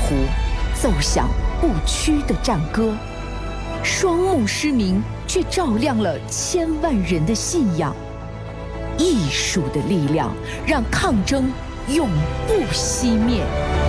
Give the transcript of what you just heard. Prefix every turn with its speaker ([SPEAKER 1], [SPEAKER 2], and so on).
[SPEAKER 1] 途，奏响不屈的战歌。双目失明，却照亮了千万人的信仰。艺术的力量，让抗争永不熄灭。